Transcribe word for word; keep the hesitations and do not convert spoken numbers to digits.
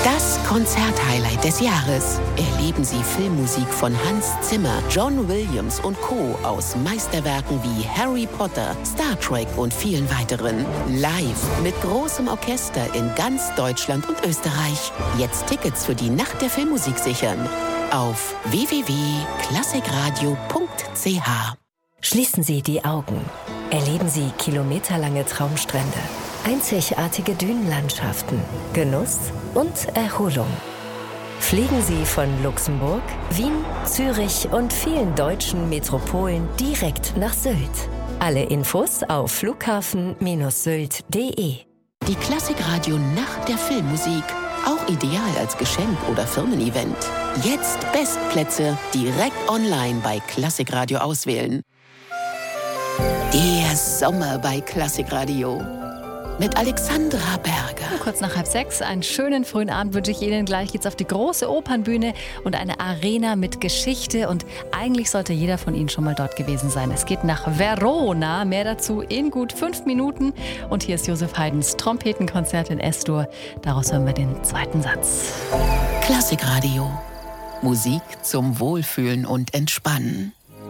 Das Konzerthighlight des Jahres. Erleben Sie Filmmusik von Hans Zimmer, John Williams und Co. aus Meisterwerken wie Harry Potter, Star Trek und vielen weiteren. Live mit großem Orchester in ganz Deutschland und Österreich. Jetzt Tickets für die Nacht der Filmmusik sichern. Auf w w w punkt klassikradio punkt c h. Schließen Sie die Augen. Erleben Sie kilometerlange Traumstrände, einzigartige Dünenlandschaften, Genuss und Erholung. Fliegen Sie von Luxemburg, Wien, Zürich und vielen deutschen Metropolen direkt nach Sylt. Alle Infos auf flughafen Bindestrich sylt punkt de. Die Klassikradio Nacht der Filmmusik. Auch ideal als Geschenk oder Firmen-Event. Jetzt Bestplätze direkt online bei Klassikradio auswählen. Der Sommer bei Klassikradio mit Alexandra Berger. Kurz nach halb sechs, einen schönen frühen Abend wünsche ich Ihnen. Gleich geht's auf die große Opernbühne und eine Arena mit Geschichte. Und eigentlich sollte jeder von Ihnen schon mal dort gewesen sein. Es geht nach Verona. Mehr dazu in gut fünf Minuten. Und hier ist Josef Haydns Trompetenkonzert in S-Dur. Daraus hören wir den zweiten Satz. Klassikradio. Musik zum Wohlfühlen und Entspannen.